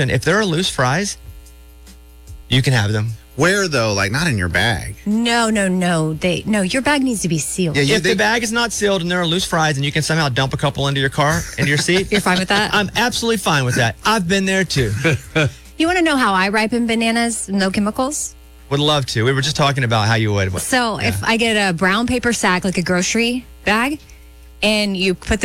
And if there are loose fries, you can have them. Where, though? Like, not in your bag. No. Your bag needs to be sealed. Yeah, If the bag is not sealed and there are loose fries and you can somehow dump a couple into your car, into your seat. You're fine with that? I'm absolutely fine with that. I've been there too. You want to know how I ripen bananas? No chemicals? Would love to. We were just talking about how you would. So if I get a brown paper sack, like a grocery bag, and you put the